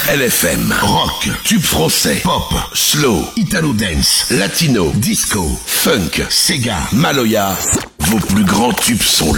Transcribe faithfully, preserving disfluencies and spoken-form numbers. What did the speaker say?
L F M, rock, tube français, pop, slow, italo dance, latino, disco, funk, Sega, Maloya. Vos plus grands tubes sont là.